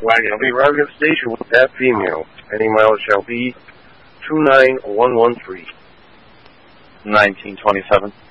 wagon will be arriving at the station with that female. Any mileage shall be 29113. 1927.